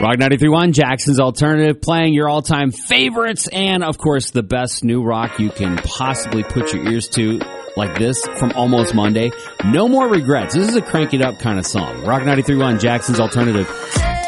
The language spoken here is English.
Rock 93.1, Jackson's Alternative, playing your all-time favorites and, of course, the best new rock you can possibly put your ears to, like this from Almost Monday. No More Regrets. This is a crank it up kind of song. Rock 93.1, Jackson's Alternative.